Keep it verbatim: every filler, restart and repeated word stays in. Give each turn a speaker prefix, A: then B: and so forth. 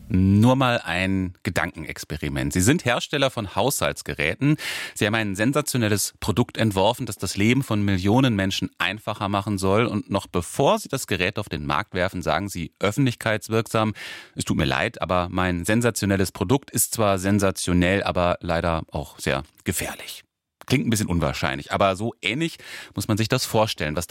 A: Nur mal ein Gedankenexperiment. Sie sind Hersteller von Haushaltsgeräten. Sie haben ein sensationelles Produkt entworfen, das das Leben von Millionen Menschen einfacher machen soll. Und noch bevor Sie das Gerät auf den Markt werfen, sagen Sie öffentlichkeitswirksam: Es tut mir leid, aber mein sensationelles Produkt ist zwar sensationell, aber leider auch sehr gefährlich. Klingt ein bisschen unwahrscheinlich, aber so ähnlich muss man sich das vorstellen, was